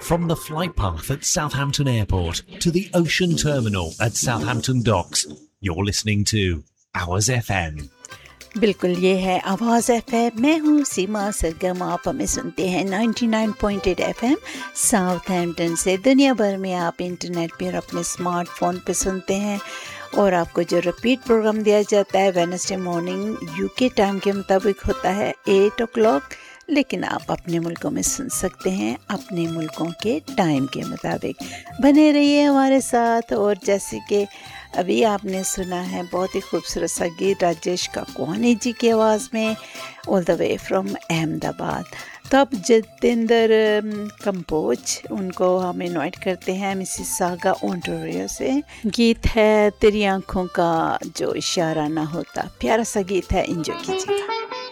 From the flight path at Southampton Airport to the ocean terminal at Southampton Docks, you're listening to Hours FM. बिल्कुल, ये है आवाज़ FM। मैं हूँ सीमा सरगम। आप हमें सुनते हैं 99.8 FM साउथहैम्पटन से। दुनिया भर में आप इंटरनेट पर अपने स्मार्टफोन पे सुनते हैं और आपको जो रिपीट प्रोग्राम दिया जाता है वेडनेसडे मॉर्निंग यूके टाइम के मुताबिक होता है 8 o'clock, लेकिन आप अपने मुल्कों में सुन सकते हैं अपने मुल्कों के टाइम के मुताबिक। बने रहिए हमारे साथ। और जैसे कि अभी आपने सुना है बहुत ही खूबसूरत सा गीत राजेश काकवानी जी की आवाज़ में, all the way from Ahmedabad. तो अब जतिंदर कंपोज उनको हम इनवाइट करते हैं मिसिसागा ओंटारियो से। गीत है तेरी आँखों का जो इशारा ना होता। प्यारा सा गीत है, एंजॉय कीजिएगा।